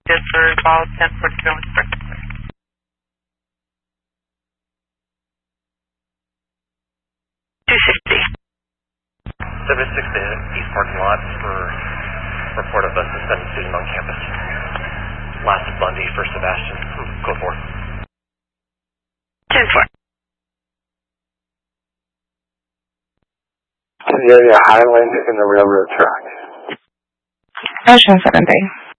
Just for call 1042 on Spring. 260. 76 to East Parking Lot for report of a suspended student on campus. Last of Bundy, First Sebastian, code 4. 10-4. To the area Highland in the railroad track. Ocean 70.